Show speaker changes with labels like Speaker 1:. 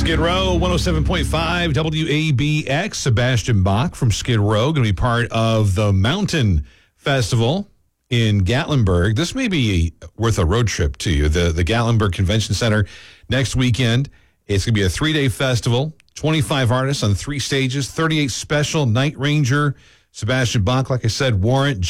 Speaker 1: Skid Row, 107.5 WABX. Sebastian Bach from Skid Row, going to be part of the Mountain Festival in Gatlinburg. This may be worth a road trip to you. The Gatlinburg Convention Center next weekend. It's going to be a 3-day festival, 25 artists on 3 stages, 38 special, Night Ranger, Sebastian Bach, like I said, Warrant,